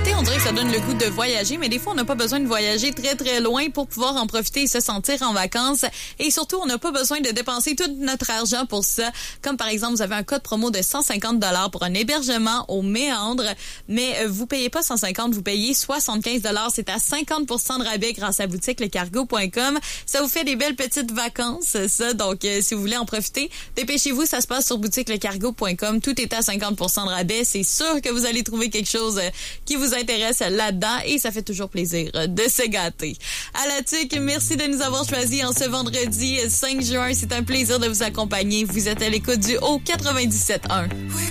l'été, on dirait que ça donne le goût de voyager, mais des fois, on n'a pas besoin de voyager très, très loin pour pouvoir en profiter et se sentir en vacances. Et surtout, on n'a pas besoin de dépenser tout notre argent pour ça. Comme par exemple, vous avez un code promo de 150 $ pour un hébergement au Méandre, mais vous payez pas 150, vous payez 75 $. C'est à 50 % de rabais grâce à boutiquelecargo.com. Ça vous fait des belles petites vacances, ça. Donc, si vous voulez en profiter, dépêchez-vous, ça se passe sur boutiquelecargo.com. Tout est à 50 % de rabais. C'est sûr que vous allez trouver quelque chose qui vous intéresse là-dedans et ça fait toujours plaisir de se gâter. À la TUC, merci de nous avoir choisis en ce vendredi 5 juin. C'est un plaisir de vous accompagner. Vous êtes à l'écoute du Haut 97.1.